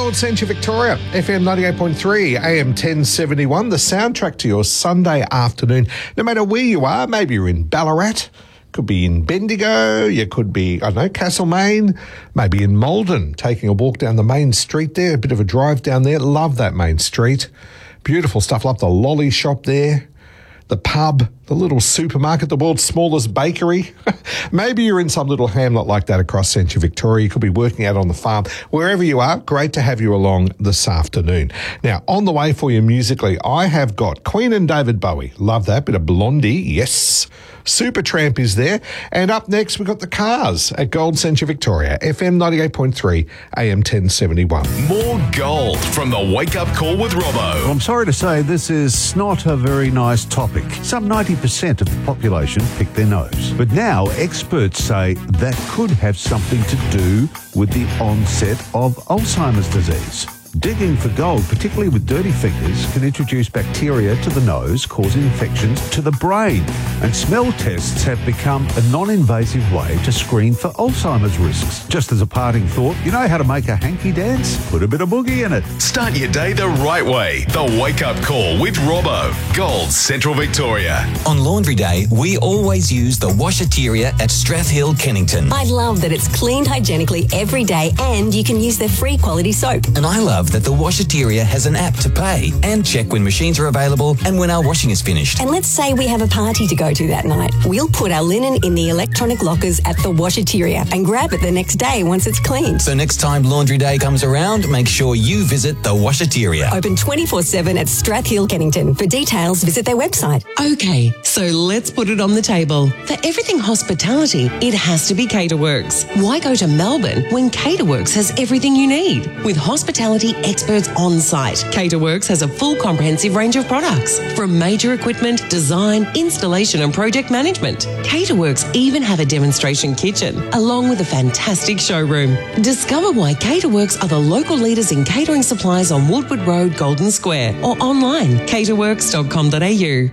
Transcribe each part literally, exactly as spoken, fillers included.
Gold Central Victoria, F M ninety-eight point three, A M ten seventy-one, the soundtrack to your Sunday afternoon. No matter where you are, maybe you're in Ballarat, could be in Bendigo, you could be, I don't know, Castlemaine, maybe in Malden, taking a walk down the main street there, a bit of a drive down there. Love that main street. Beautiful stuff. Love the lolly shop there, the pub, the little supermarket, the world's smallest bakery. Maybe you're in some little hamlet like that across Central Victoria. You could be working out on the farm. Wherever you are, great to have you along this afternoon. Now, on the way for you musically, I have got Queen and David Bowie. Love that. Bit of Blondie, yes. Supertramp is there. And up next, we've got the Cars at Gold Central Victoria, F M ninety-eight point three, A M ten seventy-one. More gold from the Wake Up Call with Robbo. Well, I'm sorry to say this is not a very nice topic. Some ninety percent of the population pick their nose. But now experts say that could have something to do with the onset of Alzheimer's disease. Digging for gold, particularly with dirty fingers, can introduce bacteria to the nose, causing infections to the brain. And smell tests have become a non-invasive way to screen for Alzheimer's risks. Just as a parting thought, you know how to make a hanky dance? Put a bit of boogie in it. Start your day the right way. The Wake Up Call with Robbo. Gold Central Victoria. On Laundry Day, we always use the Washateria at Strathhill, Kennington. I love that it's cleaned hygienically every day and you can use their free quality soap. And I love that the Washateria has an app to pay and check when machines are available and when our washing is finished. And let's say we have a party to go to that night. We'll put our linen in the electronic lockers at the Washateria and grab it the next day once it's cleaned. So next time Laundry Day comes around, make sure you visit the Washateria. Open twenty-four seven at Strathhill, Kennington. For details, visit their website. Okay, so let's put it on the table. For everything hospitality, it has to be Caterworks. Why go to Melbourne when Caterworks has everything you need? With hospitality experts on site, Caterworks has a full comprehensive range of products, from major equipment, design, installation and project management. Caterworks even have a demonstration kitchen, along with a fantastic showroom. Discover why Caterworks are the local leaders in catering supplies on Woodward Road, Golden Square, or online, caterworks dot com dot a u.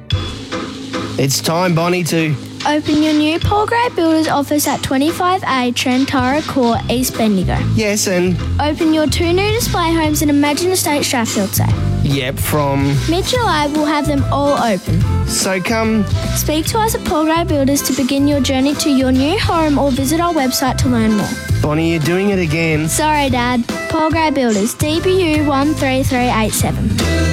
It's time, Bonnie, to open your new Paul Gray Builders office at twenty-five A Trentara Court, East Bendigo. Yes, and Open your two new display homes in Imagine Estate, Strathfield, say. yep, from Mitchell I will have them all open. so come. Speak to us at Paul Gray Builders to begin your journey to your new home or visit our website to learn more. Bonnie, you're doing it again. Sorry, Dad. Paul Gray Builders, D B U one three three eight seven.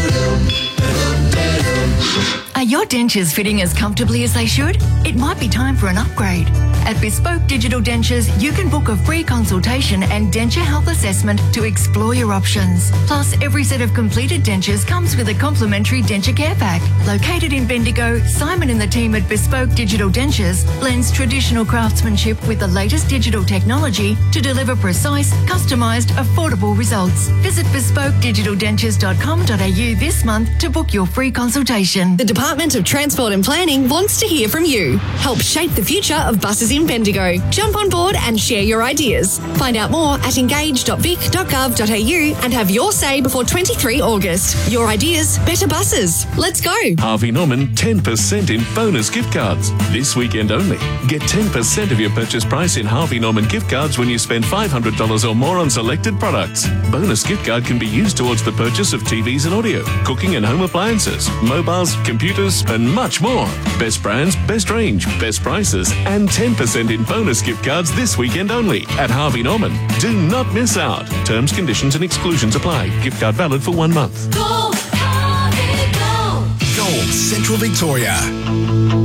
Are your dentures fitting as comfortably as they should? It might be time for an upgrade. At Bespoke Digital Dentures, you can book a free consultation and denture health assessment to explore your options. Plus, every set of completed dentures comes with a complimentary denture care pack. Located in Bendigo, Simon and the team at Bespoke Digital Dentures blends traditional craftsmanship with the latest digital technology to deliver precise, customised, affordable results. Visit bespoke digital dentures dot com dot a u this month to book your free consultation. The Department of Transport and Planning wants to hear from you. Help shape the future of buses in Bendigo. Jump on board and share your ideas. Find out more at engage dot vic dot gov dot a u and have your say before twenty-three August. Your ideas, better buses. Let's go. Harvey Norman ten percent in bonus gift cards. This weekend only. Get ten percent of your purchase price in Harvey Norman gift cards when you spend five hundred dollars or more on selected products. Bonus gift card can be used towards the purchase of T Vs and audio, cooking and home appliances, mobiles, computers, and much more. Best brands, best range, best prices, and ten percent in bonus gift cards this weekend only at Harvey Norman. Do not miss out. Terms, conditions, and exclusions apply. Gift card valid for one month. Gold Central Victoria.